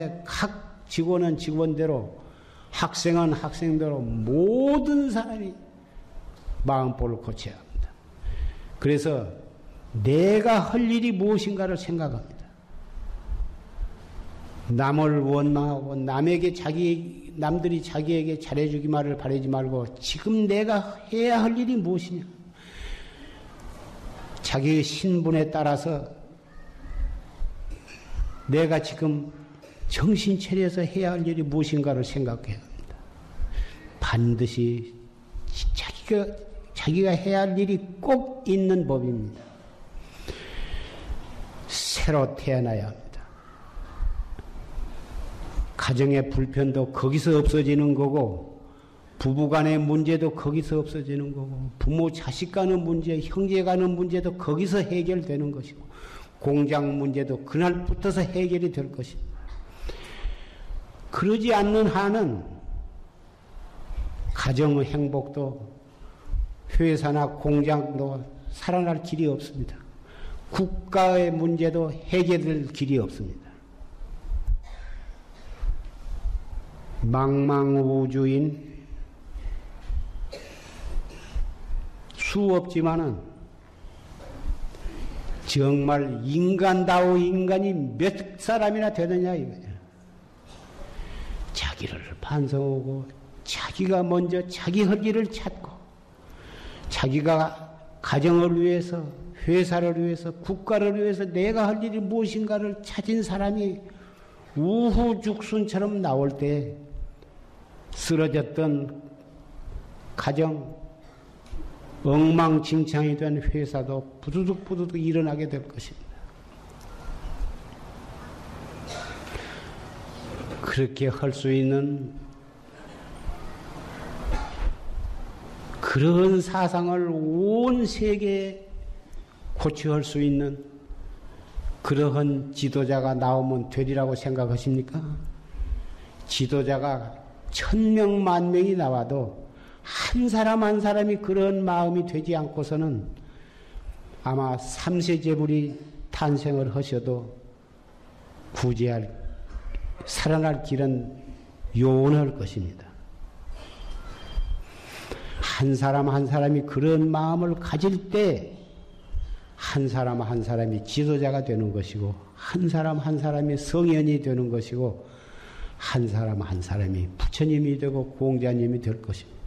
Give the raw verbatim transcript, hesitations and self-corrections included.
각 직원은 직원대로, 학생은 학생대로 모든 사람이 마음볼을 고쳐야 합니다. 그래서 내가 할 일이 무엇인가를 생각합니다. 남을 원망하고 남에게 자기 남들이 자기에게 잘해주기만을 바라지 말고 지금 내가 해야 할 일이 무엇이냐. 자기의 신분에 따라서 내가 지금 정신 차려서 해야 할 일이 무엇인가를 생각해야 합니다. 반드시 자기가, 자기가 해야 할 일이 꼭 있는 법입니다. 새로 태어나야 합니다. 가정의 불편도 거기서 없어지는 거고, 부부 간의 문제도 거기서 없어지는 거고, 부모 자식 간의 문제, 형제 간의 문제도 거기서 해결되는 것이고, 공장 문제도 그날 붙어서 해결이 될 것입니다. 그러지 않는 한은 가정의 행복도 회사나 공장도 살아날 길이 없습니다. 국가의 문제도 해결될 길이 없습니다. 망망우주인 수 없지만은 정말 인간다우 인간이 몇 사람이나 되느냐 이거예요. 자기를 반성하고 자기가 먼저 자기 할 일을 찾고 자기가 가정을 위해서 회사를 위해서 국가를 위해서 내가 할 일이 무엇인가를 찾은 사람이 우후죽순처럼 나올 때 쓰러졌던 가정, 엉망진창이 된 회사도 부두둑 부두둑 일어나게 될 것입니다. 그렇게 할 수 있는 그런 사상을 온 세계에 고취할 수 있는 그러한 지도자가 나오면 되리라고 생각하십니까? 지도자가 천명 만명이 나와도 한 사람 한 사람이 그런 마음이 되지 않고서는 아마 삼세제불이 탄생을 하셔도 구제할 살아날 길은 요원할 것입니다. 한 사람 한 사람이 그런 마음을 가질 때 한 사람 한 사람이 지도자가 되는 것이고 한 사람 한 사람이 성현이 되는 것이고 한 사람 한 사람이 부처님이 되고 공자님이 될 것입니다.